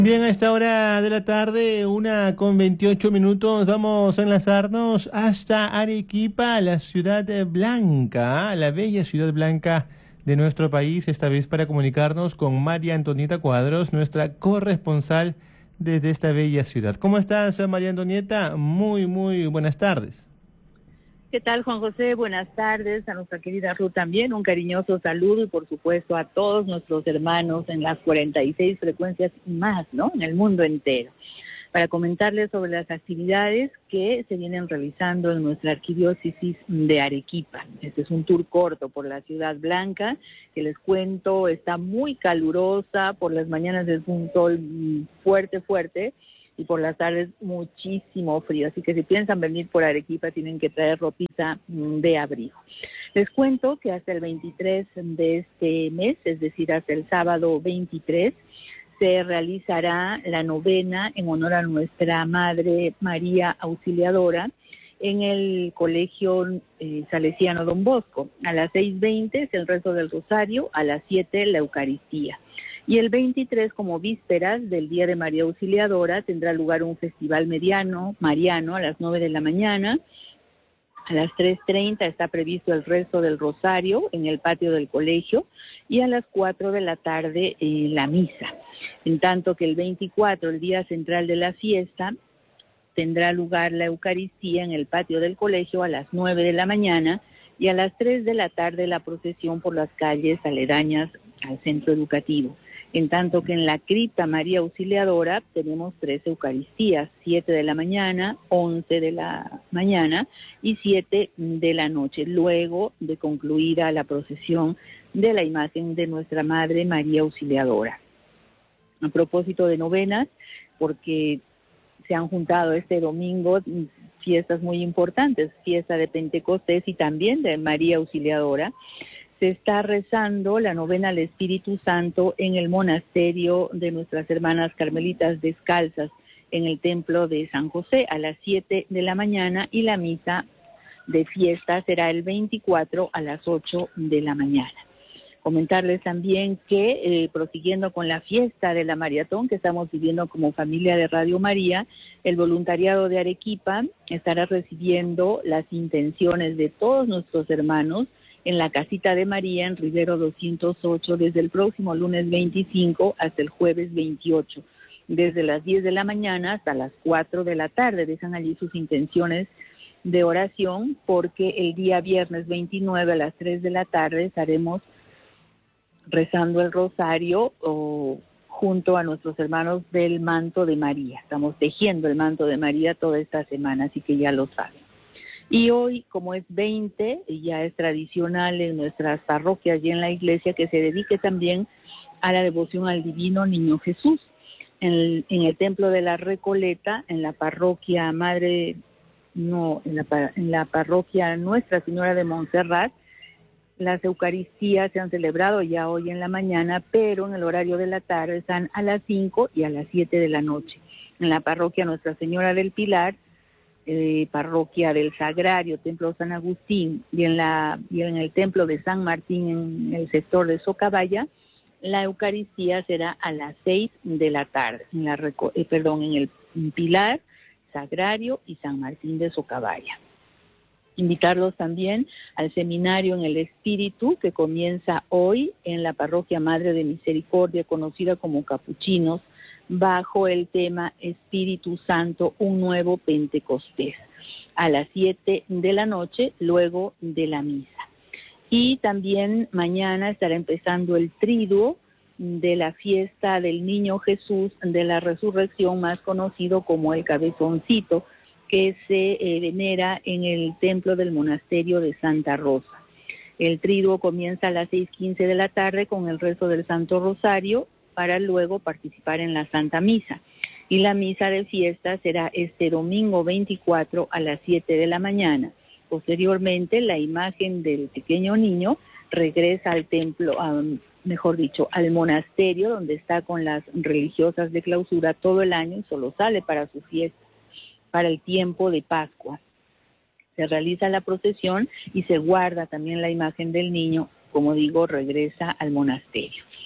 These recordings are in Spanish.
Bien, a esta hora de la tarde, 1:28, vamos a enlazarnos hasta Arequipa, la ciudad blanca, la bella ciudad blanca de nuestro país, esta vez para comunicarnos con María Antonieta Cuadros, nuestra corresponsal desde esta bella ciudad. ¿Cómo estás, María Antonieta? Muy buenas tardes. ¿Qué tal, Juan José? Buenas tardes. A nuestra querida Ruth también un cariñoso saludo y por supuesto a todos nuestros hermanos en las 46 frecuencias y más, ¿no? En el mundo entero. Para comentarles sobre las actividades que se vienen realizando en nuestra arquidiócesis de Arequipa. Este es un tour corto por la Ciudad Blanca, que les cuento está muy calurosa, por las mañanas es un sol fuerte, y por las tardes muchísimo frío, así que si piensan venir por Arequipa tienen que traer ropita de abrigo. Les cuento que hasta el 23 de este mes, es decir, hasta el sábado 23, se realizará la novena en honor a nuestra Madre María Auxiliadora en el Colegio Salesiano Don Bosco. A las 6:20 es el rezo del Rosario, a las 7 la Eucaristía. Y el 23, como vísperas del Día de María Auxiliadora, tendrá lugar un festival mariano a las 9 de la mañana. A las 3:30 está previsto el rezo del Rosario en el patio del colegio y a las 4 de la tarde la misa. En tanto que el 24, el día central de la fiesta, tendrá lugar la Eucaristía en el patio del colegio a las 9 de la mañana y a las 3 de la tarde la procesión por las calles aledañas al centro educativo. En tanto que en la cripta María Auxiliadora tenemos 3 Eucaristías, 7 de la mañana, 11 de la mañana y 7 de la noche, luego de concluida la procesión de la imagen de nuestra Madre María Auxiliadora. A propósito de novenas, porque se han juntado este domingo fiestas muy importantes, fiesta de Pentecostés y también de María Auxiliadora. Se está rezando la novena al Espíritu Santo en el monasterio de nuestras hermanas carmelitas descalzas en el templo de San José a las 7 de la mañana y la misa de fiesta será el 24 a las 8 de la mañana. Comentarles también que prosiguiendo con la fiesta de la maratón que estamos viviendo como familia de Radio María, el voluntariado de Arequipa estará recibiendo las intenciones de todos nuestros hermanos en la Casita de María en Rivero 208 desde el próximo lunes 25 hasta el jueves 28, desde las 10 de la mañana hasta las 4 de la tarde. Dejan allí sus intenciones de oración porque el día viernes 29 a las 3 de la tarde estaremos rezando el rosario junto a nuestros hermanos del manto de María. Estamos tejiendo el manto de María toda esta semana, así que ya lo saben. Y hoy, como es 20, ya es tradicional en nuestras parroquias y en la iglesia que se dedique también a la devoción al Divino Niño Jesús. En el Templo de la Recoleta, en la parroquia en la parroquia Nuestra Señora de Montserrat, las Eucaristías se han celebrado ya hoy en la mañana, pero en el horario de la tarde están a las 5 y a las 7 de la noche. En la parroquia Nuestra Señora del Pilar, parroquia del Sagrario, Templo San Agustín, y en el Templo de San Martín en el sector de Socabaya, la Eucaristía será a las 6 de la tarde, en el Pilar, Sagrario y San Martín de Socabaya. Invitarlos también al seminario en el Espíritu que comienza hoy en la parroquia Madre de Misericordia, conocida como Capuchinos, bajo el tema Espíritu Santo, un nuevo Pentecostés, a las 7 de la noche, luego de la misa. Y también mañana estará empezando el triduo de la fiesta del Niño Jesús de la Resurrección, más conocido como el Cabezoncito, que se venera en el templo del monasterio de Santa Rosa. El triduo comienza a las 6:15 de la tarde con el rezo del Santo Rosario para luego participar en la Santa Misa. Y la misa de fiesta será este domingo 24 a las 7 de la mañana. Posteriormente, la imagen del pequeño niño regresa al templo, al monasterio, donde está con las religiosas de clausura todo el año y solo sale para su fiesta, para el tiempo de Pascua. Se realiza la procesión y se guarda también la imagen del niño, como digo, regresa al monasterio.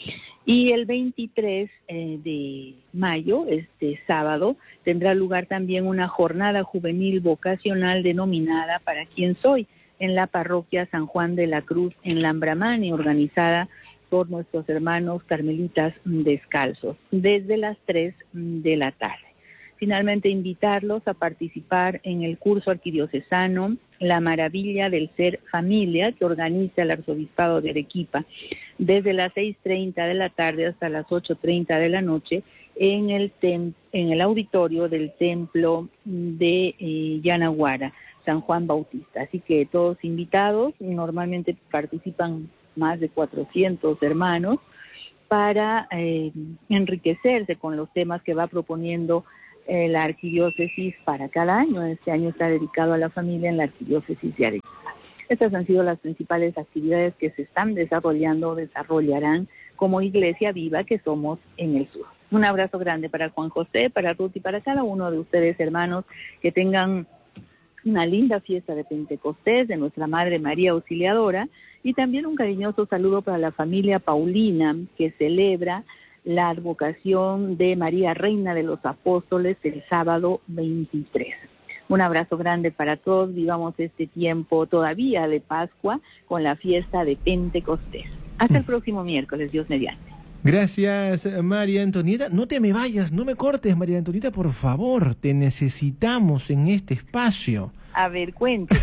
Y el 23 de mayo, este sábado, tendrá lugar también una jornada juvenil vocacional denominada Para Quién Soy, en la parroquia San Juan de la Cruz en Lambramani, organizada por nuestros hermanos carmelitas descalzos, desde las 3 de la tarde. Finalmente, invitarlos a participar en el curso arquidiocesano La Maravilla del Ser Familia, que organiza el Arzobispado de Arequipa, desde las 6:30 de la tarde hasta las 8:30 de la noche, en el auditorio del Templo de Yanaguara, San Juan Bautista. Así que todos invitados, normalmente participan más de 400 hermanos, para enriquecerse con los temas que va proponiendo la arquidiócesis para cada año. Este año está dedicado a la familia en la arquidiócesis de Arequipa. Estas han sido las principales actividades que se están desarrollando o desarrollarán como iglesia viva que somos en el sur. Un abrazo grande para Juan José, para Ruth y para cada uno de ustedes, hermanos, que tengan una linda fiesta de Pentecostés de nuestra Madre María Auxiliadora, y también un cariñoso saludo para la familia Paulina, que celebra la advocación de María Reina de los Apóstoles el sábado 23. Un abrazo grande para todos, vivamos este tiempo todavía de Pascua con la fiesta de Pentecostés. Hasta el próximo miércoles, Dios mediante. Gracias, María Antonieta. No te me vayas, no me cortes, María Antonieta, por favor, te necesitamos en este espacio. A ver, cuénteme.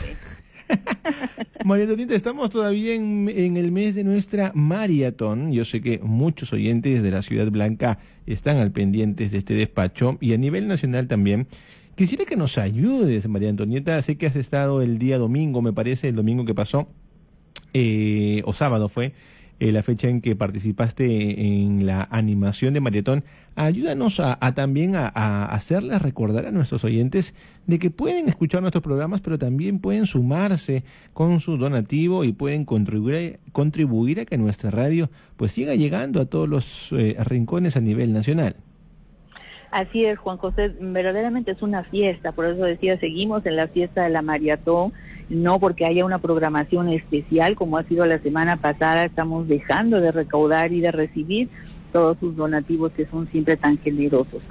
María Antonieta, estamos todavía en el mes de nuestra maratón. Yo sé que muchos oyentes de la Ciudad Blanca están al pendientes de este despacho y a nivel nacional también. Quisiera que nos ayudes, María Antonieta. Sé que has estado el día domingo, me parece, el domingo que pasó, o sábado fue, la fecha en que participaste en la animación de maratón. Ayúdanos también a hacerles recordar a nuestros oyentes de que pueden escuchar nuestros programas, pero también pueden sumarse con su donativo y pueden contribuir a que nuestra radio pues siga llegando a todos los rincones a nivel nacional. Así es, Juan José, verdaderamente es una fiesta, por eso decía, seguimos en la fiesta de la maratón, no porque haya una programación especial como ha sido la semana pasada. Estamos dejando de recaudar y de recibir todos sus donativos que son siempre tan generosos.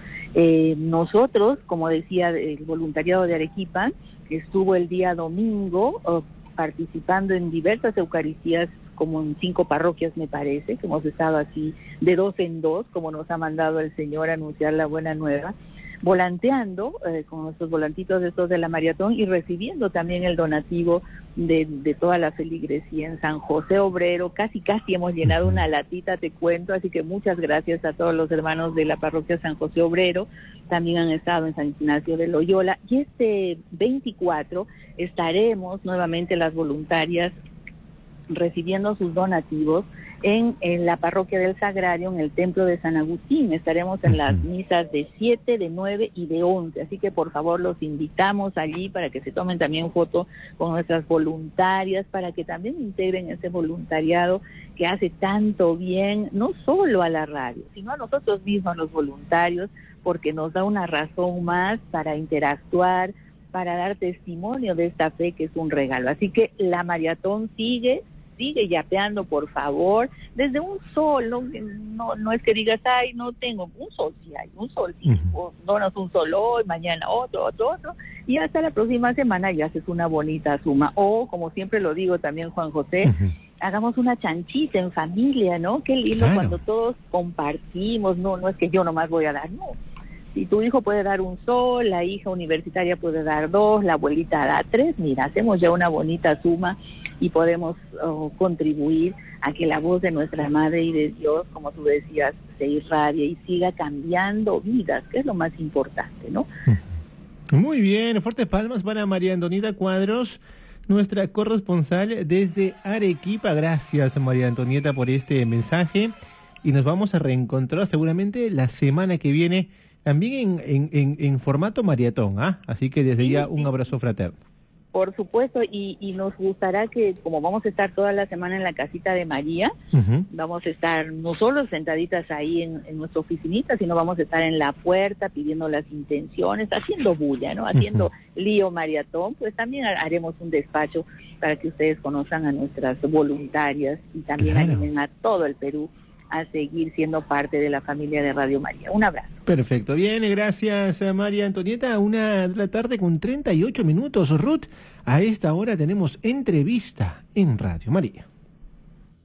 Nosotros, como decía, el voluntariado de Arequipa estuvo el día domingo participando en diversas eucaristías, como en 5 parroquias me parece, que hemos estado así de 2 en 2, como nos ha mandado el Señor a anunciar la buena nueva, volanteando con nuestros volantitos estos de la maratón y recibiendo también el donativo de toda la feligresía en San José Obrero. Casi hemos llenado una latita, te cuento, así que muchas gracias a todos los hermanos de la parroquia San José Obrero. También han estado en San Ignacio de Loyola, y este 24 estaremos nuevamente las voluntarias recibiendo sus donativos en la parroquia del Sagrario, en el templo de San Agustín. Estaremos en las misas de 7, de 9 y de 11, así que por favor los invitamos allí para que se tomen también foto con nuestras voluntarias, para que también integren ese voluntariado que hace tanto bien, no solo a la radio, sino a nosotros mismos los voluntarios, porque nos da una razón más para interactuar, para dar testimonio de esta fe que es un regalo. Así que la maratón sigue yapeando, por favor, desde un sol, no es que digas, ay, no tengo, un sol, sí hay, un sol, sí, donas un sol hoy, mañana otro, y hasta la próxima semana ya haces una bonita suma. O, como siempre lo digo también, Juan José, hagamos una chanchita en familia, ¿no? Qué lindo, claro, cuando todos compartimos, no es que yo nomás voy a dar, no. Si tu hijo puede dar un sol, la hija universitaria puede dar 2, la abuelita da 3, mira, hacemos ya una bonita suma y podemos contribuir a que la voz de nuestra Madre y de Dios, como tú decías, se irradie y siga cambiando vidas, que es lo más importante, ¿no? Muy bien, fuertes palmas para María Antonieta Cuadros, nuestra corresponsal desde Arequipa. Gracias, María Antonieta, por este mensaje, y nos vamos a reencontrar seguramente la semana que viene, también en formato maratón, así que desde ya un abrazo fraterno. Por supuesto, y nos gustará que, como vamos a estar toda la semana en la casita de María, vamos a estar no solo sentaditas ahí en nuestra oficinita, sino vamos a estar en la puerta pidiendo las intenciones, haciendo bulla, ¿no? Haciendo lío maratón. Pues también haremos un despacho para que ustedes conozcan a nuestras voluntarias y también animen a todo el Perú a seguir siendo parte de la familia de Radio María. Un abrazo. Perfecto, bien, gracias María Antonieta. 1:38 PM. Ruth, a esta hora tenemos entrevista en Radio María.